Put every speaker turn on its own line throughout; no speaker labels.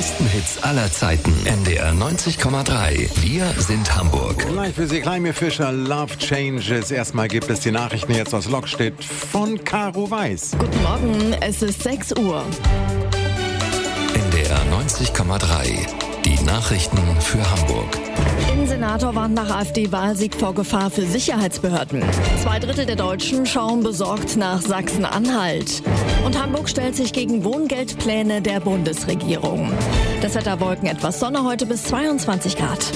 größten Hits aller Zeiten. NDR 90,3. Wir sind Hamburg.
Gleich für Sie, Kleine Fischer, Love Changes. Erstmal gibt es die Nachrichten jetzt aus Lokstedt von Caro Weiß.
Guten Morgen, es ist 6 Uhr.
NDR 90,3. Die Nachrichten für Hamburg.
Innensenator warnt nach AfD-Wahlsieg vor Gefahr für Sicherheitsbehörden. 2/3 der Deutschen schauen besorgt nach Sachsen-Anhalt. Und Hamburg stellt sich gegen Wohngeldpläne der Bundesregierung. Das Wetter: Wolken, etwas Sonne, heute bis 22 Grad.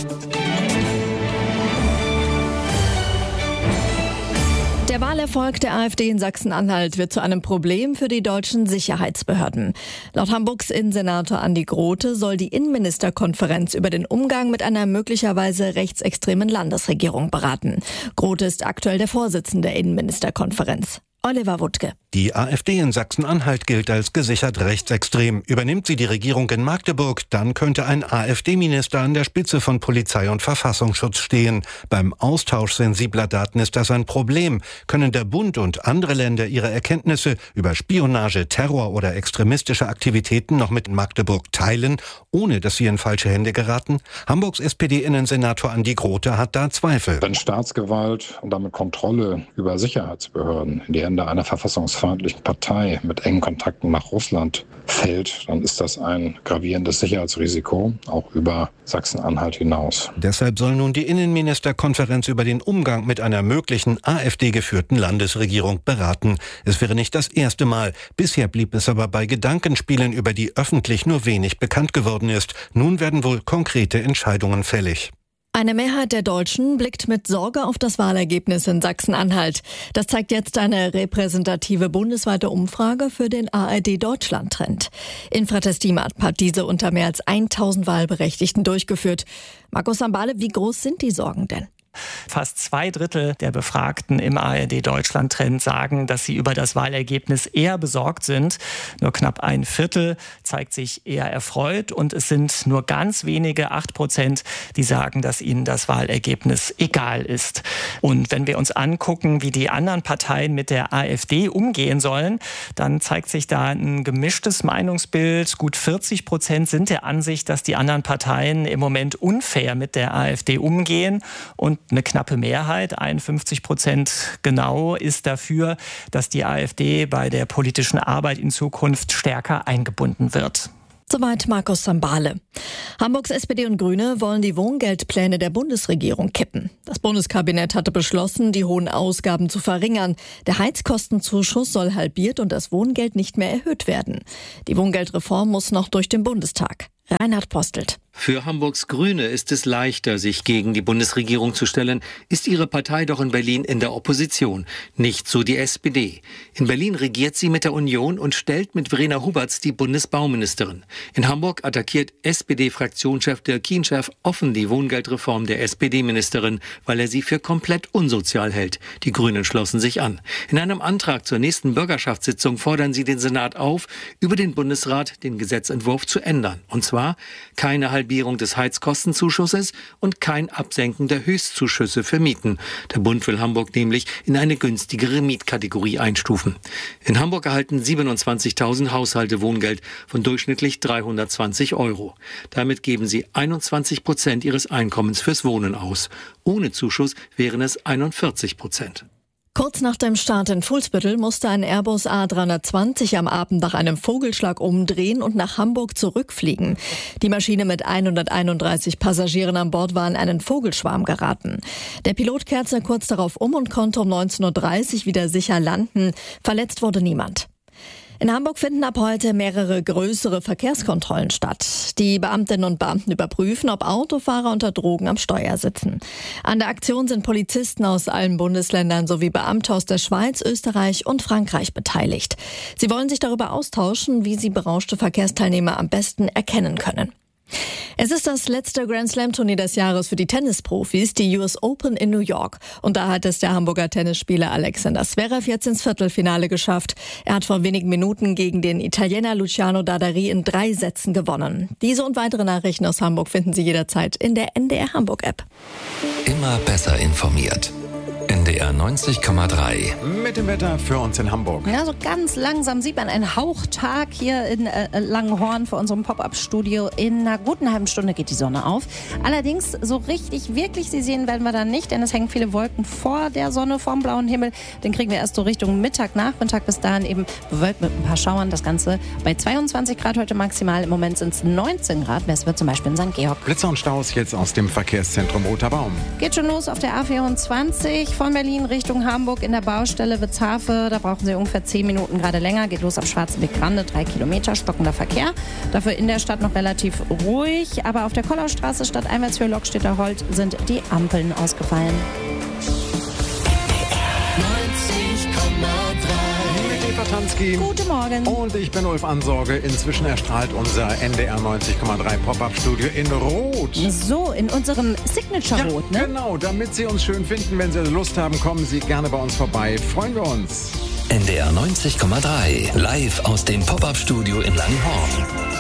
Der Wahlerfolg der AfD in Sachsen-Anhalt wird zu einem Problem für die deutschen Sicherheitsbehörden. Laut Hamburgs Innensenator Andi Grote soll die Innenministerkonferenz über den Umgang mit einer möglicherweise rechtsextremen Landesregierung beraten. Grote ist aktuell der Vorsitzende der Innenministerkonferenz. Oliver Wuttke.
Die AfD in Sachsen-Anhalt gilt als gesichert rechtsextrem. Übernimmt sie die Regierung in Magdeburg, dann könnte ein AfD-Minister an der Spitze von Polizei und Verfassungsschutz stehen. Beim Austausch sensibler Daten ist das ein Problem. Können der Bund und andere Länder ihre Erkenntnisse über Spionage, Terror oder extremistische Aktivitäten noch mit Magdeburg teilen, ohne dass sie in falsche Hände geraten? Hamburgs SPD-Innensenator Andi Grote hat da Zweifel.
Wenn Staatsgewalt und damit Kontrolle über Sicherheitsbehörden in die Hände einer verfassungsfeindlichen Partei mit engen Kontakten nach Russland fällt, dann ist das ein gravierendes Sicherheitsrisiko, auch über Sachsen-Anhalt hinaus.
Deshalb soll nun die Innenministerkonferenz über den Umgang mit einer möglichen AfD-geführten Landesregierung beraten. Es wäre nicht das erste Mal. Bisher blieb es aber bei Gedankenspielen, über die öffentlich nur wenig bekannt geworden ist. Nun werden wohl konkrete Entscheidungen fällig.
Eine Mehrheit der Deutschen blickt mit Sorge auf das Wahlergebnis in Sachsen-Anhalt. Das zeigt jetzt eine repräsentative bundesweite Umfrage für den ARD-Deutschland-Trend. Infratestimat hat diese unter mehr als 1000 Wahlberechtigten durchgeführt. Markus Sambale, wie groß sind die Sorgen denn?
Fast 2/3 der Befragten im ARD-Deutschland-Trend sagen, dass sie über das Wahlergebnis eher besorgt sind. Nur knapp 1/4 zeigt sich eher erfreut und es sind nur ganz wenige 8%, die sagen, dass ihnen das Wahlergebnis egal ist. Und wenn wir uns angucken, wie die anderen Parteien mit der AfD umgehen sollen, dann zeigt sich da ein gemischtes Meinungsbild. Gut 40% sind der Ansicht, dass die anderen Parteien im Moment unfair mit der AfD umgehen, und eine knappe Mehrheit, 51% genau, ist dafür, dass die AfD bei der politischen Arbeit in Zukunft stärker eingebunden wird.
Soweit Markus Sambale. Hamburgs SPD und Grüne wollen die Wohngeldpläne der Bundesregierung kippen. Das Bundeskabinett hatte beschlossen, die hohen Ausgaben zu verringern. Der Heizkostenzuschuss soll halbiert und das Wohngeld nicht mehr erhöht werden. Die Wohngeldreform muss noch durch den Bundestag. Reinhard Postelt.
Für Hamburgs Grüne ist es leichter, sich gegen die Bundesregierung zu stellen, ist ihre Partei doch in Berlin in der Opposition. Nicht so die SPD. In Berlin regiert sie mit der Union und stellt mit Verena Huberts die Bundesbauministerin. In Hamburg attackiert SPD-Fraktionschef Dirk Kienchef offen die Wohngeldreform der SPD-Ministerin, weil er sie für komplett unsozial hält. Die Grünen schlossen sich an. In einem Antrag zur nächsten Bürgerschaftssitzung fordern sie den Senat auf, über den Bundesrat den Gesetzentwurf zu ändern. Und zwar keine Halbierung des Heizkostenzuschusses und kein Absenken der Höchstzuschüsse für Mieten. Der Bund will Hamburg nämlich in eine günstigere Mietkategorie einstufen. In Hamburg erhalten 27.000 Haushalte Wohngeld von durchschnittlich 320 €. Damit geben sie 21% ihres Einkommens fürs Wohnen aus. Ohne Zuschuss wären es 41%.
Kurz nach dem Start in Fuhlsbüttel musste ein Airbus A320 am Abend nach einem Vogelschlag umdrehen und nach Hamburg zurückfliegen. Die Maschine mit 131 Passagieren an Bord war in einen Vogelschwarm geraten. Der Pilot kehrte kurz darauf um und konnte um 19:30 Uhr wieder sicher landen. Verletzt wurde niemand. In Hamburg finden ab heute mehrere größere Verkehrskontrollen statt. Die Beamtinnen und Beamten überprüfen, ob Autofahrer unter Drogen am Steuer sitzen. An der Aktion sind Polizisten aus allen Bundesländern sowie Beamte aus der Schweiz, Österreich und Frankreich beteiligt. Sie wollen sich darüber austauschen, wie sie berauschte Verkehrsteilnehmer am besten erkennen können. Es ist das letzte Grand-Slam-Turnier des Jahres für die Tennisprofis, die US Open in New York. Und da hat es der Hamburger Tennisspieler Alexander Zverev jetzt ins Viertelfinale geschafft. Er hat vor wenigen Minuten gegen den Italiener Luciano Dadari in 3 Sätzen gewonnen. Diese und weitere Nachrichten aus Hamburg finden Sie jederzeit in der NDR Hamburg-App.
Immer besser informiert. NDR 90,3.
Mit dem Wetter für uns in Hamburg.
Ja, so ganz langsam sieht man einen Hauchtag hier in Langenhorn vor unserem Pop-Up-Studio. In einer guten halben Stunde geht die Sonne auf. Allerdings so richtig, wirklich sie sehen werden wir dann nicht, denn es hängen viele Wolken vor der Sonne, vorm blauen Himmel. Den kriegen wir erst so Richtung Mittag, Nachmittag, bis dahin eben bewölkt mit ein paar Schauern. Das Ganze bei 22 Grad heute maximal. Im Moment sind es 19 Grad. Es wird zum Beispiel in St. Georg.
Blitzer und Staus jetzt aus dem Verkehrszentrum Roter Baum.
Geht schon los auf der A24 von Berlin Richtung Hamburg in der Baustelle Witzhafe. Da brauchen Sie ungefähr 10 Minuten gerade länger. Geht los auf Schwarzenbeck-Grande, 3 Kilometer, stockender Verkehr. Dafür in der Stadt noch relativ ruhig. Aber auf der Kollaustraße statt Einwärtshöhe Lockstädter Holt sind die Ampeln ausgefallen.
Guten
Morgen.
Und ich bin Ulf Ansorge. Inzwischen erstrahlt unser NDR 90,3 Pop-Up-Studio in Rot.
So, in unserem Signature-Rot, ne?
Genau, damit Sie uns schön finden, wenn Sie Lust haben, kommen Sie gerne bei uns vorbei. Freuen wir uns.
NDR 90,3. Live aus dem Pop-Up-Studio in Langenhorn.